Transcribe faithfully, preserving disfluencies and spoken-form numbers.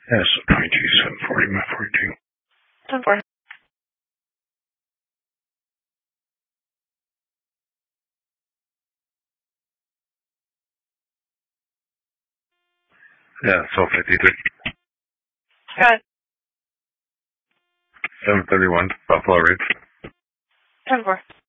Yes, twenty-two, seven forty, my forty-two. ten four. Yeah, so fifty-three. Good. seven thirty-one, Buffalo Ridge. ten four.